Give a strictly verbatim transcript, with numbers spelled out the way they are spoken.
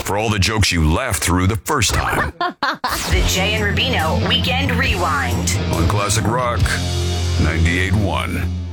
for all the jokes you laughed through the first time. The Jay and Rubino Weekend Rewind On Classic Rock ninety-eight point one.